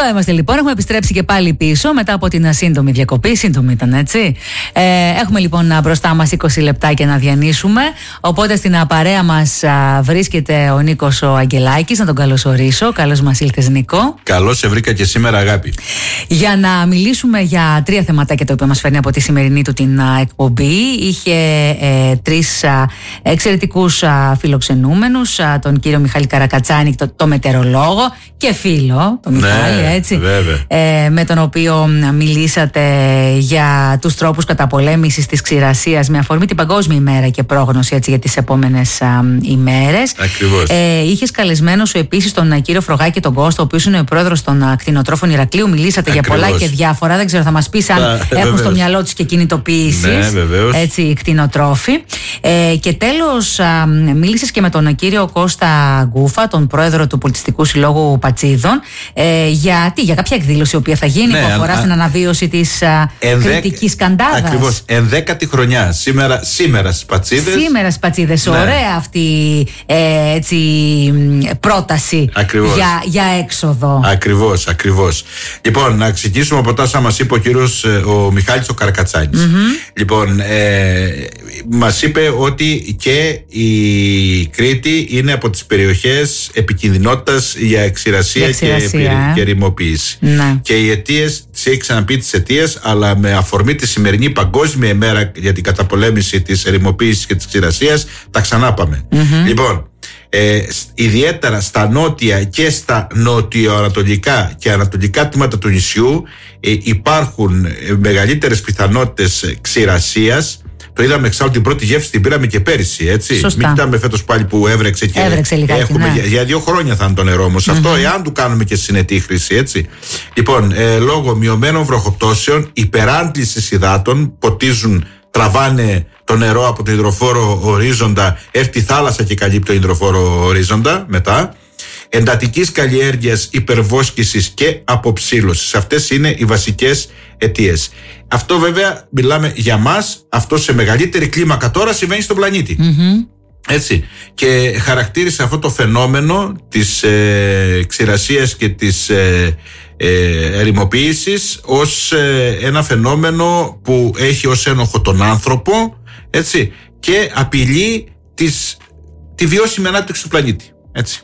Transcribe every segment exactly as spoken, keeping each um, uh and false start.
Εδώ είμαστε λοιπόν, έχουμε επιστρέψει και πάλι πίσω μετά από την σύντομη διακοπή. Σύντομη ήταν, έτσι. Ε, έχουμε λοιπόν μπροστά μας είκοσι λεπτάκια να διανύσουμε. Οπότε στην παρέα μας βρίσκεται ο Νίκος ο Αγγελάκης. Να τον καλωσορίσω. Καλώς μας ήλθες, Νίκο. Καλώς σε βρήκα και σήμερα, αγάπη. Για να μιλήσουμε για τρία θεματάκια τα οποία μας φέρνει από τη σημερινή του την εκπομπή. Είχε ε, τρεις α, εξαιρετικούς α, φιλοξενούμενους. Α, τον κύριο Μιχάλη Καρακατσάνη, το, το μετεωρολόγο και φίλο, τον Μιχάλη, ναι, έτσι. Ε, με τον οποίο μιλήσατε για τους τρόπους καταπολέμησης της ξηρασίας με αφορμή την Παγκόσμια ημέρα και πρόγνωση, έτσι, για τις επόμενες α, ημέρες. Ακριβώς. Ε, είχες καλεσμένο σου επίσης τον κύριο Φρογάκη τον Κώστα, ο οποίος είναι ο πρόεδρος των κτηνοτρόφων Ηρακλείου. Μιλήσατε Ακριβώς. για πολλά και διάφορα. Δεν ξέρω, θα μας πεις αν Α, έχουν βεβαίως. στο μυαλό τους και κινητοποιήσεις. Ναι, βεβαίως. Έτσι, οι κτηνοτρόφοι. Ε, και τέλος, α, μίλησες και με τον κύριο Κώστα Γκούφα, τον πρόεδρο του Πολιτιστικού Συλλόγου Πατσίδων, ε, για, τι, για κάποια εκδήλωση η οποία θα γίνει, Ναι, που αφορά α, στην αναβίωση της α, κριτικής καντάδας. Ακριβώς. Ενδέκατη χρονιά. Σήμερα, σήμερα στις Πατσίδες. Σήμερα στις Πατσίδες. Ναι. Ωραία αυτή ε, έτσι, πρόταση για, για έξοδο. Ακριβώς, ακριβώς. Λοιπόν, να ξεκινήσουμε από τα όσα μας είπε ο κύριος ο Μιχάλης ο Καρακατσάνης. Mm-hmm. Λοιπόν, ε, μας είπε ότι και η Κρήτη είναι από τις περιοχές επικινδυνότητας για ξηρασία, για ξηρασία και, ε. και ερημοποίηση. Ναι. Και οι αιτίες, τις έχει ξαναπεί τις αιτίες, αλλά με αφορμή τη σημερινή Παγκόσμια ημέρα για την καταπολέμηση της ερημοποίησης και της ξηρασίας, τα ξανά πάμε. Mm-hmm. Λοιπόν, Ε, ιδιαίτερα στα νότια και στα νοτιοανατολικά και ανατολικά τμήματα του νησιού ε, υπάρχουν ε, μεγαλύτερες πιθανότητες ξηρασίας. Το είδαμε εξάλλου, την πρώτη γεύση την πήραμε και πέρυσι, έτσι. Σωστά. Μην κοιτάμε φέτος πάλι που έβρεξε και έβρεξε λιγάκι, έχουμε, ναι. για, για δύο χρόνια θα είναι το νερό όμως. Mm-hmm. Αυτό εάν του κάνουμε και συνετή χρήση, έτσι. Λοιπόν, ε, λόγω μειωμένων βροχοπτώσεων, υπεράντλησης υδάτων, ποτίζουν, τραβάνε το νερό από το υδροφόρο ορίζοντα, έρθει η θάλασσα και καλύπτει το υδροφόρο ορίζοντα μετά. Εντατικής καλλιέργειας, υπερβόσκησης και αποψήλωσης. Αυτές είναι οι βασικές αιτίες. Αυτό βέβαια μιλάμε για μας, αυτό σε μεγαλύτερη κλίμακα τώρα συμβαίνει στον πλανήτη. Mm-hmm. Έτσι. Και χαρακτήρισε αυτό το φαινόμενο της ε, ξηρασίας και της ε, ε, ερημοποίησης ως ε, ένα φαινόμενο που έχει ως ένοχο τον άνθρωπο, έτσι, και απειλεί τις, τη βιώσιμη ανάπτυξη του πλανήτη, έτσι.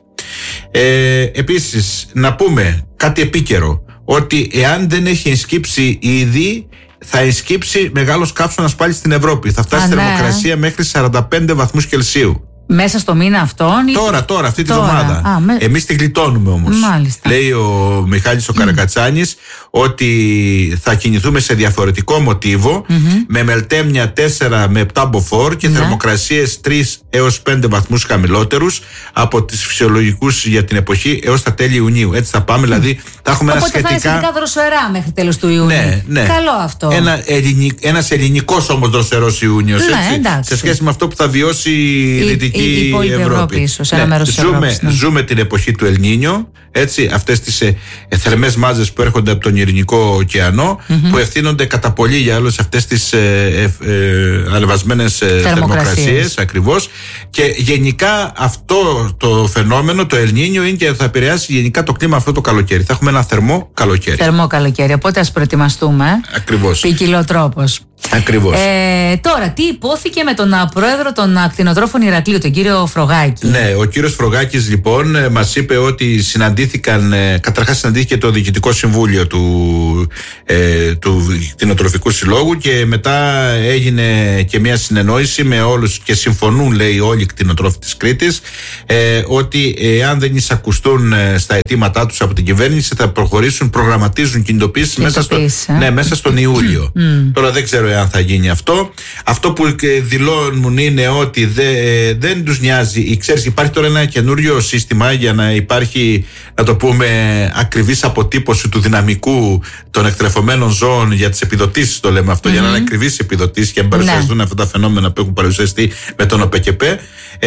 Ε, επίσης να πούμε κάτι επίκαιρο, ότι εάν δεν έχει ενσκύψει ήδη, θα ενσκύψει μεγάλος καύσωνας πάλι στην Ευρώπη. Θα φτάσει η θερμοκρασία μέχρι σαράντα πέντε βαθμούς Κελσίου. Μέσα στο μήνα αυτόν ή... Τώρα, τώρα, αυτή τη τώρα. εβδομάδα. Α, με... Εμείς τη γλιτώνουμε όμως. Μάλιστα. Λέει ο Μιχάλης ο Καρακατσάνης mm. ότι θα κινηθούμε σε διαφορετικό μοτίβο, mm-hmm. με μελτέμια τέσσερα με επτά μποφόρ και mm. θερμοκρασίες τρεις έως πέντε βαθμούς χαμηλότερους από τις φυσιολογικούς για την εποχή έως τα τέλη Ιουνίου. Έτσι θα πάμε, mm. δηλαδή θα έχουμε Οπότε ένα σχετικά... θα είναι σχετικά δροσερά μέχρι τέλος του Ιουνίου. Ναι, ναι. Καλό αυτό. Ένα ελληνι... Ένας ελληνικός όμως δροσερός Ιούνιος, ναι, έτσι, εντάξει. σε σχέση με αυτό που θα βιώσει η Δυτική η, η Ευρώπη. Ευρώπη ίσως, ένα ναι, μέρος της ζούμε, Ευρώπης, ναι. ζούμε την εποχή του Ελνίνιο, έτσι, αυτές τις ε, ε, θερμές μάζες που έρχονται από τον Ειρηνικό ωκεανό, mm-hmm. που ευθύνονται κατά πολύ για όλες αυτές τις ε, ε, ε, ανεβασμένες ε, θερμοκρασίες, ακριβώς. Και γενικά αυτό το φαινόμενο, το Ελνίνιο, είναι και θα επηρεάσει γενικά το κλίμα αυτό το καλοκαίρι. Θα έχουμε ένα θερμό καλοκαίρι. Θερμό καλοκαίρι, οπότε ας προετοιμαστούμε. Ακριβώς. Ποικιλοτρόπος. Ακριβώς. Ε, τώρα, τι υπόθηκε με τον πρόεδρο των κτηνοτρόφων Ηρακλείου, τον κύριο Φρογάκη? Ναι, ο κύριος Φρογάκης λοιπόν μας είπε ότι συναντήθηκαν, καταρχάς συναντήθηκε το Διοικητικό Συμβούλιο του, ε, του Κτηνοτροφικού Συλλόγου και μετά έγινε και μια συνεννόηση με όλους και συμφωνούν, λέει, όλοι οι κτηνοτρόφοι της Κρήτης, ε, ότι εάν δεν εισακουστούν στα αιτήματά τους από την κυβέρνηση θα προχωρήσουν, προγραμματίζουν κινητοποίησεις μέσα, στο, ε? ναι, μέσα στον Ιούλιο. Mm. Τώρα δεν ξέρω εάν θα γίνει αυτό. Αυτό που δηλώνουν είναι ότι δε, δεν τους νοιάζει. Ξέρεις, υπάρχει τώρα ένα καινούριο σύστημα για να υπάρχει, να το πούμε, ακριβής αποτύπωση του δυναμικού των εκτρεφωμένων ζώων για τις επιδοτήσεις, το λέμε αυτό, mm-hmm. για να είναι ακριβείς επιδοτήσεις και να παρουσιαστούν ναι. αυτά τα φαινόμενα που έχουν παρουσιαστεί με τον ΟΠΕΚΕΠΕ.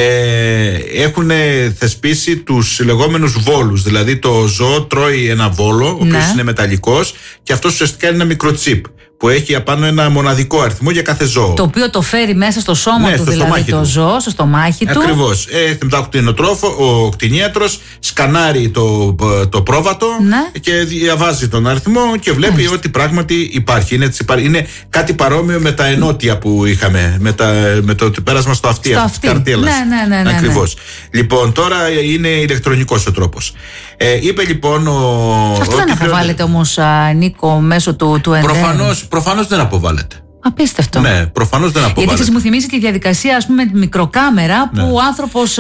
Ε, έχουν θεσπίσει τους λεγόμενους βόλους. Δηλαδή το ζώο τρώει ένα βόλο, ο οποίος ναι. είναι μεταλλικός, και αυτός ουσιαστικά είναι ένα μικροτσίπ που έχει απάνω ένα μοναδικό αριθμό για κάθε ζώο. Το οποίο το φέρει μέσα στο σώμα ναι, του, στο δηλαδή το του. ζώο, στο στομάχι του. Ακριβώς. Έρχεται μετά ο κτηνοτρόφο, ο κτηνίατρος, σκανάρει το, το πρόβατο ναι. και διαβάζει τον αριθμό και βλέπει Μάλιστα. ότι πράγματι υπάρχει. Είναι, είναι κάτι παρόμοιο με τα ενότια που είχαμε, με, τα, με το πέρασμα στο αυτί της καρτέλας. Ναι, ναι, ναι, ναι, Ακριβώς. Ναι. Λοιπόν, τώρα είναι ηλεκτρονικός ο τρόπος. Ε, είπε λοιπόν ο. Αυτό δεν αποβάλλεται όμως, Νίκο, μέσω του, του εντέρου. Προφανώς, προφανώς δεν αποβάλλεται. Απίστευτο. Ναι, προφανώς δεν αποβάλλεται. Γιατί σας μου θυμίζει τη διαδικασία, ας πούμε, με τη μικροκάμερα που ναι. ο άνθρωπος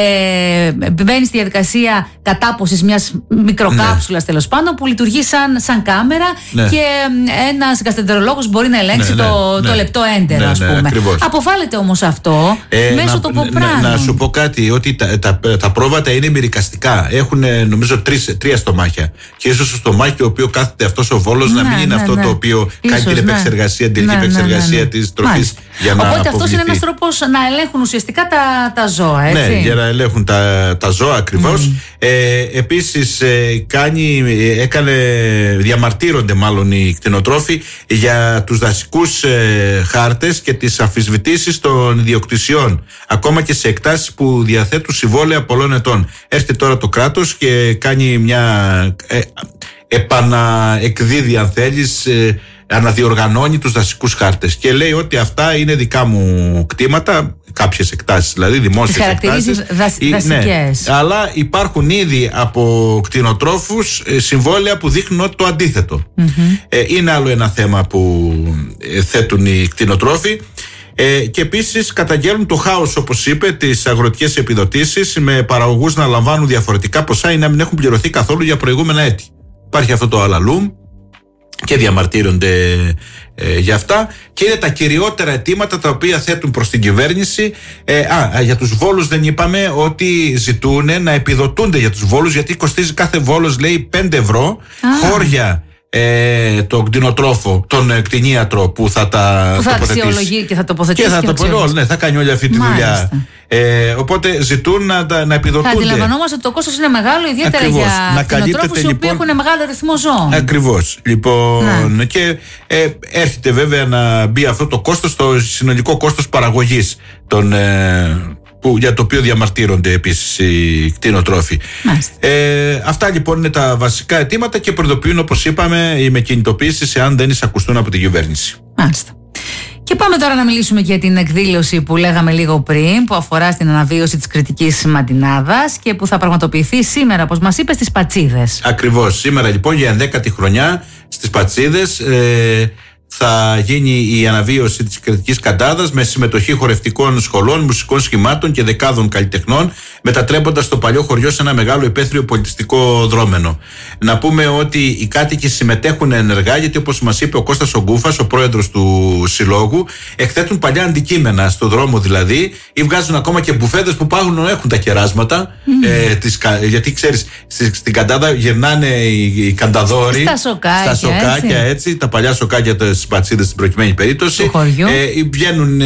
ε, μπαίνει στη διαδικασία κατάποσης μιας μικροκάψουλας, ναι. τέλος πάντων, που λειτουργεί σαν, σαν κάμερα ναι. και ένας γαστρεντερολόγος μπορεί να ελέγξει ναι, ναι, το, ναι. το λεπτό έντερο, ναι, ας πούμε. Ναι, αποβάλλεται όμως αυτό ε, μέσω των ποπράνων. Να, να σου πω κάτι, ότι τα, τα, τα, τα πρόβατα είναι μυρικαστικά. Έχουν νομίζω τρεις, τρία στομάχια. Και ίσως το στομάχι το οποίο κάθεται αυτός ο βόλος ναι, να μην είναι ναι, αυτό ναι. το οποίο ίσως, κάνει την επεξεργασία, την τελική επεξεργασία ναι, ναι. της τροφής για να Οπότε αυτός είναι ένας τρόπος να ελέγχουν ουσιαστικά τα, τα ζώα, έτσι. Ναι, για να ελέγχουν τα, τα ζώα ακριβώς. Mm. Ε, επίσης ε, κάνει, έκανε, διαμαρτύρονται μάλλον οι κτηνοτρόφοι για τους δασικούς ε, χάρτες και τις αμφισβητήσεις των ιδιοκτησιών, ακόμα και σε εκτάσεις που διαθέτουν συμβόλαια πολλών ετών. Έρχεται τώρα το κράτος και κάνει μια ε, επαναεκδίδει, αν θέλεις, ε, αναδιοργανώνει τους δασικούς χάρτες και λέει ότι αυτά είναι δικά μου κτήματα, κάποιες εκτάσεις δηλαδή, δημόσιες εκτάσεις. Δασ, δασικές. Ναι, αλλά υπάρχουν ήδη από κτηνοτρόφους συμβόλαια που δείχνουν ότι το αντίθετο. Mm-hmm. Ε, είναι άλλο ένα θέμα που θέτουν οι κτηνοτρόφοι. Ε, και επίσης καταγγέλνουν το χάος, όπως είπε, τις αγροτικές επιδοτήσεις, με παραγωγούς να λαμβάνουν διαφορετικά ποσά ή να μην έχουν πληρωθεί καθόλου για προηγούμενα έτη. Υπάρχει αυτό το αλαλούμ και διαμαρτύρονται ε, για αυτά, και είναι τα κυριότερα αιτήματα τα οποία θέτουν προς την κυβέρνηση. ε, Α, για τους βόλους δεν είπαμε ότι ζητούν να επιδοτούνται για τους βόλους, γιατί κοστίζει κάθε βόλος, λέει, πέντε ευρώ. ah. Χώρια ε, τον κτηνοτρόφο, τον ε, κτηνίατρο που θα τα που θα αξιολογεί και θα τοποθετήσει και θα, και το, ναι, θα κάνει όλη αυτή τη Μάλιστα. δουλειά. Ε, οπότε ζητούν να, να επιδοτούνται. Θα αντιλαμβανόμαστε ότι το κόστος είναι μεγάλο, ιδιαίτερα Ακριβώς. για κτηνοτρόφους οι οποίοι λοιπόν, έχουν μεγάλο αριθμό ζώων. Ακριβώς. Λοιπόν, ναι. και ε, έρχεται βέβαια να μπει αυτό το κόστος στο συνολικό κόστος παραγωγής των, ε, που, για το οποίο διαμαρτύρονται επίσης οι κτηνοτρόφοι. Ε, αυτά λοιπόν είναι τα βασικά αιτήματα και προειδοποιούν, όπως είπαμε, οι με κινητοποίησεις εάν δεν εισακουστούν από την κυβέρνηση. Μάλιστα. Και πάμε τώρα να μιλήσουμε για την εκδήλωση που λέγαμε λίγο πριν, που αφορά στην αναβίωση της Κρητικής Μαντινάδας και που θα πραγματοποιηθεί σήμερα, όπως μας είπε, στις Πατσίδες. Ακριβώς. Σήμερα λοιπόν για ενδέκατη χρονιά στις Πατσίδες ε, θα γίνει η αναβίωση της Κρητικής Καντάδας με συμμετοχή χορευτικών σχολών, μουσικών σχημάτων και δεκάδων καλλιτεχνών, μετατρέποντας το παλιό χωριό σε ένα μεγάλο υπαίθριο πολιτιστικό δρόμενο. Να πούμε ότι οι κάτοικοι συμμετέχουν ενεργά, γιατί όπως μας είπε ο Κώστας ο Γκούφας, ο πρόεδρος του συλλόγου, εκθέτουν παλιά αντικείμενα στο δρόμο δηλαδή, ή βγάζουν ακόμα και μπουφέδες που πάγουν έχουν τα κεράσματα. Mm. Ε, τις, γιατί ξέρεις, στη, στην Καντάδα γυρνάνε οι, οι κανταδόροι στα σοκάκια, στα σοκάκια έτσι. έτσι, τα παλιά σοκάκια στις Πατσίδες στην προκειμένη περίπτωση. Ε, βγαίνουν ε,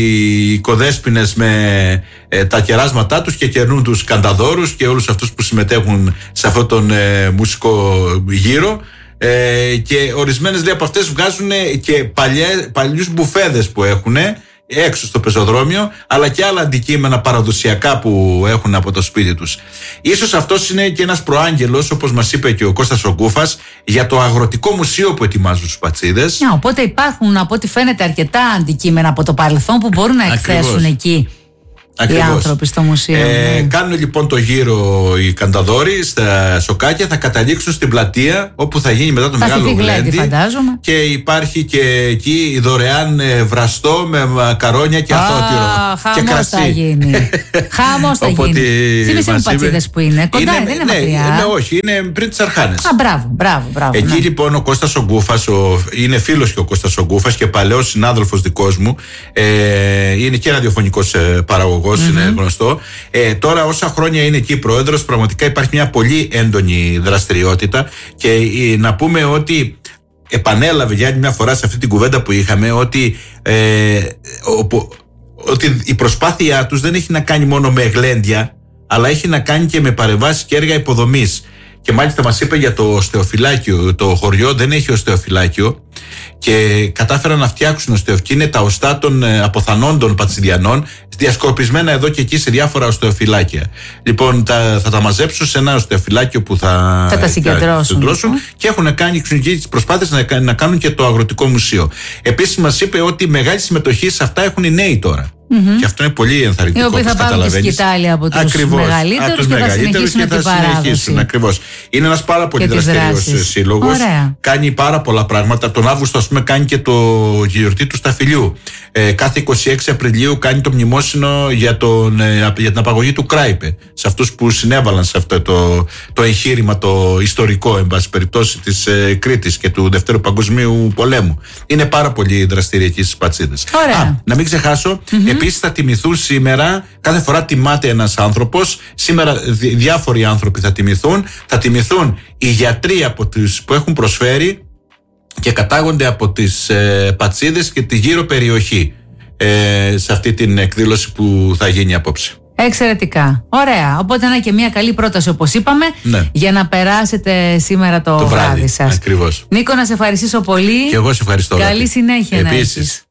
οι οικοδέσποινες με ε, τα κεράσματά τους και κερνούν τους κανταδόρους και όλους αυτούς που συμμετέχουν σε αυτόν τον ε, μουσικό γύρο. Ε, και ορισμένες λέει από αυτές βγάζουν και παλιέ, παλιούς μπουφέδες που έχουν έξω στο πεζοδρόμιο, αλλά και άλλα αντικείμενα παραδοσιακά που έχουν από το σπίτι τους. Ίσως αυτός είναι και ένας προάγγελος, όπως μας είπε και ο Κώστας ο Γκούφας, για το αγροτικό μουσείο που ετοιμάζουν στους Πατσίδες. Yeah, οπότε υπάρχουν, από ό,τι φαίνεται, αρκετά αντικείμενα από το παρελθόν που μπορούν να εκθέσουν Ακριβώς. εκεί. Ακριβώς. Οι άνθρωποι στο μουσείο. Ε, ναι. Κάνουν λοιπόν το γύρο οι κανταδόροι στα σοκάκια, θα καταλήξουν στην πλατεία όπου θα γίνει μετά το θα μεγάλο γλέντι. Και υπάρχει και εκεί δωρεάν βραστό με μακαρόνια και αθώτυρο. Ah, και κρασί. Θα γίνει. Χαμός θα γίνει. Θύμισε μου Πατσίδες που είναι. Κοντά είναι, δεν είναι ναι, μακριά. Ναι, όχι, είναι πριν τις Αρχάνες. Α, μπράβο, μπράβο, μπράβο. Εκεί ναι. λοιπόν ο Κώστας ο Γκούφας, ο, είναι φίλος και ο Κώστας ο Γκούφας και παλαιός συνάδελφος δικός μου. Ε, είναι και ραδιοφωνικός ε, παραγωγός. Mm-hmm. Είναι γνωστό. Ε, τώρα, όσα χρόνια είναι εκεί πρόεδρος, πραγματικά υπάρχει μια πολύ έντονη δραστηριότητα και ε, να πούμε ότι επανέλαβε για άλλη μια φορά σε αυτή την κουβέντα που είχαμε ότι, ε, ο, ότι η προσπάθειά τους δεν έχει να κάνει μόνο με γλέντια, αλλά έχει να κάνει και με παρεμβάσεις και έργα υποδομής. Και μάλιστα μας είπε για το οστεοφυλάκιο. Το χωριό δεν έχει οστεοφυλάκιο και κατάφεραν να φτιάξουν οστεοφυλάκια. Είναι τα οστά των ε, αποθανόντων πατσιδιανών, διασκορπισμένα εδώ και εκεί σε διάφορα οστεοφυλάκια. Λοιπόν, τα, θα τα μαζέψουν σε ένα οστεοφυλάκιο που θα, θα τα συγκεντρώσουν, συγκεντρώσουν και έχουν κάνει τις προσπάθειες να, να κάνουν και το Αγροτικό Μουσείο. Επίσης, μας είπε ότι μεγάλη συμμετοχή σε αυτά έχουν οι νέοι τώρα. Mm-hmm. Και αυτό είναι πολύ ενθαρρυντικό. Οι οποίοι θα πάρουν τη σκητάλη από τους μεγαλύτερους και θα συνεχίσουν την παράδοση. Ακριβώς. Είναι ένας πάρα πολύ δραστηριος σύλλογος. Κάνει πάρα πολλά πράγματα. Τον Αύγουστο, ας πούμε, κάνει και το γιορτή του Σταφυλιού. Ε, κάθε είκοσι έξι Απριλίου κάνει το μνημόσυνο για, τον, ε, για την απαγωγή του Κράιπε. Σε αυτούς που συνέβαλαν σε αυτό το, το εγχείρημα, το ιστορικό, εν πάση περιπτώσει, της ε, Κρήτης και του Δευτέρου Παγκοσμίου Πολέμου. Είναι πάρα πολύ δραστήρια εκεί στις Πατσίδες. Α, να μην ξεχάσω. Mm-hmm. Επίσης θα τιμηθούν σήμερα, κάθε φορά τιμάται ένας άνθρωπος, σήμερα δι- διάφοροι άνθρωποι θα τιμηθούν, θα τιμηθούν οι γιατροί από τους που έχουν προσφέρει και κατάγονται από τις ε, Πατσίδες και τη γύρω περιοχή ε, σε αυτή την εκδήλωση που θα γίνει απόψε. Εξαιρετικά. Ωραία. Οπότε να και μια καλή πρόταση, όπως είπαμε, ναι, για να περάσετε σήμερα το, το βράδυ, βράδυ σας. Ακριβώς. Νίκο, να σε ευχαριστήσω πολύ. Και εγώ σε ευχαριστώ. Καλή συνέχεια. Επίσης.